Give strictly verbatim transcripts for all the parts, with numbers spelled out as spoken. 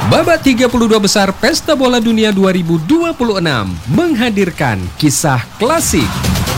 Babak tiga puluh dua besar Pesta Bola Dunia dua ribu dua puluh enam menghadirkan kisah klasik.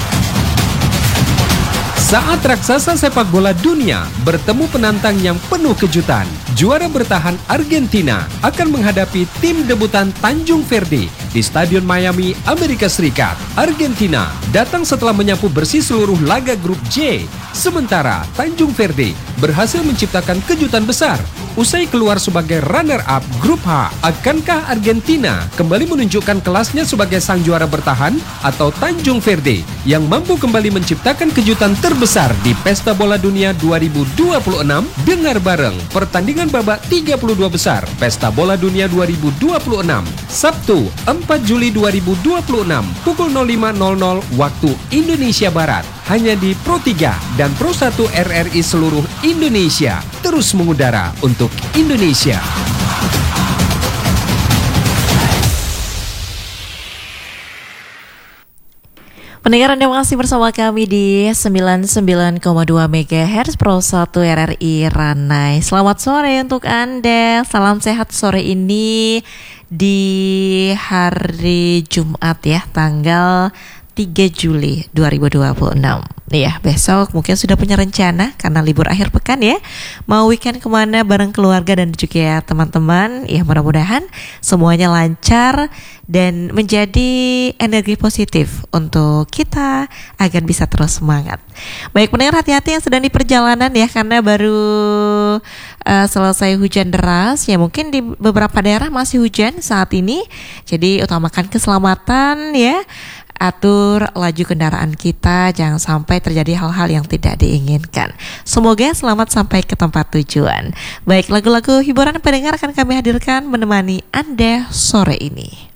Saat raksasa sepak bola dunia bertemu penantang yang penuh kejutan, juara bertahan Argentina akan menghadapi tim debutan Tanjung Verde di Stadion Miami, Amerika Serikat. Argentina datang setelah menyapu bersih seluruh laga grup J, sementara Tanjung Verde berhasil menciptakan kejutan besar. Usai keluar sebagai runner-up grup H, akankah Argentina kembali menunjukkan kelasnya sebagai sang juara bertahan atau Tanjung Verde yang mampu kembali menciptakan kejutan terbesar di Pesta Bola Dunia dua ribu dua puluh enam? Dengar bareng pertandingan babak tiga puluh dua besar Pesta Bola Dunia dua ribu dua puluh enam, Sabtu empat Juli dua ribu dua puluh enam pukul nol lima nol nol waktu Indonesia Barat, hanya di Pro tiga dan Pro satu R R I seluruh Indonesia, terus mengudara untuk Indonesia. Pendengar, Anda masih bersama kami di sembilan puluh sembilan koma dua megahertz Pro satu R R I Ranai. Selamat sore untuk Anda. Salam sehat sore ini di hari Jumat ya, tanggal tiga Juli dua ribu dua puluh enam. Ya, besok mungkin sudah punya rencana karena libur akhir pekan ya. Mau weekend kemana bareng keluarga dan juga teman-teman. Ya, mudah-mudahan semuanya lancar dan menjadi energi positif untuk kita agar bisa terus semangat. Baik pendengar, hati-hati yang sedang di perjalanan ya, karena baru uh, selesai hujan deras. Ya, mungkin di beberapa daerah masih hujan saat ini. Jadi utamakan keselamatan ya. Atur laju kendaraan kita, jangan sampai terjadi hal-hal yang tidak diinginkan. Semoga selamat sampai ke tempat tujuan. Baik, lagu-lagu hiburan pendengar akan kami hadirkan menemani Anda sore ini.